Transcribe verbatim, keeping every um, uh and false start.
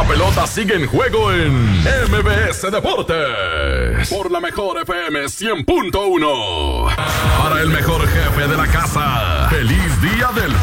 pelota sigue en juego en M B S Deportes. Por la mejor F M cien punto uno. Para el mejor jefe de la casa, feliz Día del